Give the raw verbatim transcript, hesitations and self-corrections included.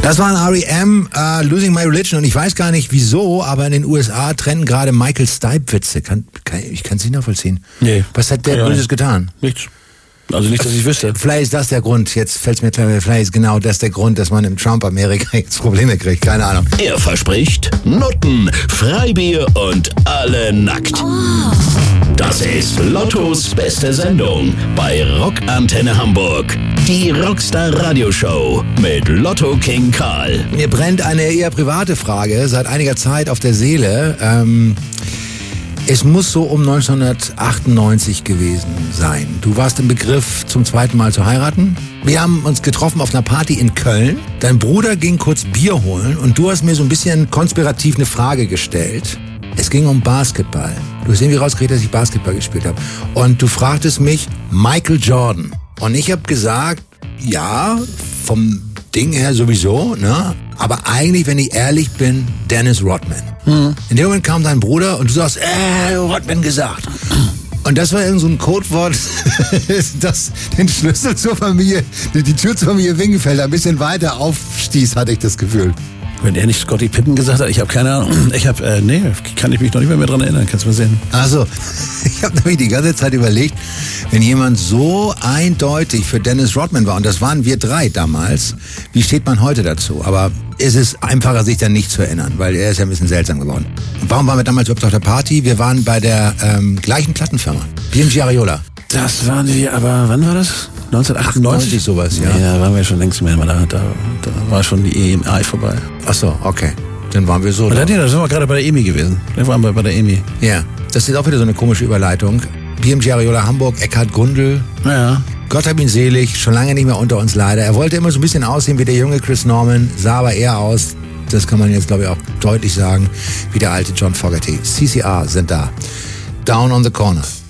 Das war ein R E M, uh, Losing My Religion, und ich weiß gar nicht wieso, aber in den U S A trennen gerade Michael Stipe Witze. Kann, kann, ich kann es nicht nachvollziehen. Nee. Was hat der Böses getan? Nichts. Also nicht, dass ich wüsste. Vielleicht ist das der Grund, jetzt fällt es mir klar, vielleicht ist genau das der Grund, dass man im Trump-Amerika jetzt Probleme kriegt, keine Ahnung. Er verspricht Nutten, Freibier und alle nackt. Das ist Lottos beste Sendung bei Rockantenne Hamburg. Die Rockstar Radioshow mit Lotto King Karl. Mir brennt eine eher private Frage seit einiger Zeit auf der Seele. Ähm, es muss so um neunzehnhundertachtundneunzig gewesen sein. Du warst im Begriff, zum zweiten Mal zu heiraten. Wir haben uns getroffen auf einer Party in Köln. Dein Bruder ging kurz Bier holen und du hast mir so ein bisschen konspirativ eine Frage gestellt. Es ging um Basketball. Du hast irgendwie rausgekriegt, dass ich Basketball gespielt habe. Und du fragtest mich, Michael Jordan. Und ich habe gesagt, ja, vom Ding her sowieso, ne? Aber eigentlich, wenn ich ehrlich bin, Dennis Rodman. Hm. In dem Moment kam dein Bruder und du sagst, äh, Rodman gesagt. Und das war irgend so ein Codewort, das den Schlüssel zur Familie, die, die Tür zur Familie Wingenfeld ein bisschen weiter aufstieß, hatte ich das Gefühl. Wenn er nicht Scottie Pippen gesagt hat, ich habe keine Ahnung, ich habe, äh, nee, kann ich mich noch nicht mehr, mehr dran erinnern, kannst du mal sehen. Also, ich habe nämlich die ganze Zeit überlegt, wenn jemand so eindeutig für Dennis Rodman war, und das waren wir drei damals, wie steht man heute dazu? Aber es ist einfacher, sich dann nicht zu erinnern, weil er ist ja ein bisschen seltsam geworden. Und warum waren wir damals überhaupt auf der Party? Wir waren bei der ähm, gleichen Plattenfirma, B M G Ariola. Das waren wir, aber wann war das? neunzehnhundertachtundneunzig? Sowas, ja. Nee, da waren wir schon längst mehr, da, da, da war schon die E M I vorbei. Ach so, okay. Dann waren wir so. Und da, da sind wir gerade bei der E M I gewesen. Da waren wir bei der E M I. Ja, das ist auch wieder so eine komische Überleitung. B M G Ariola Hamburg, Eckhard Gundel. Ja. Gott hab ihn selig, schon lange nicht mehr unter uns leider. Er wollte immer so ein bisschen aussehen wie der junge Chris Norman, sah aber eher aus, das kann man jetzt glaube ich auch deutlich sagen, wie der alte John Fogerty. C C R sind da. Down on the Corner.